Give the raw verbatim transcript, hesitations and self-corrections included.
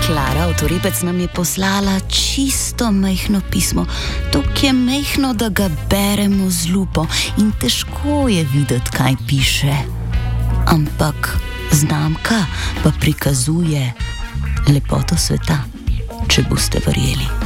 Klara Avtorepec nam je poslala čisto majhno pismo. To je majhno, da ga beremo z lupo in težko je videti, kaj piše. Ampak znamka pa prikazuje lepoto sveta, če boste verjeli.